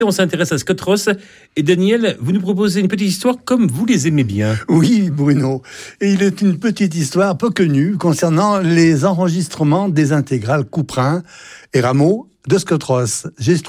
On s'intéresse à Scott Ross. Et Daniel, vous nous proposez une petite histoire comme vous les aimez bien. Oui, Bruno. Et il est une petite histoire peu connue concernant les enregistrements des intégrales Couperin et Rameau de Scott Ross. J'ai